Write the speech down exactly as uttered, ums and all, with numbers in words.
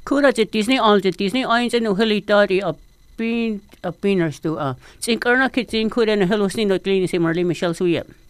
Kura je Disney all je Disney ein je no helitari a bin a biners tu a. Sin karna kitsin kura no helosni no klini se Marley Michelle suya.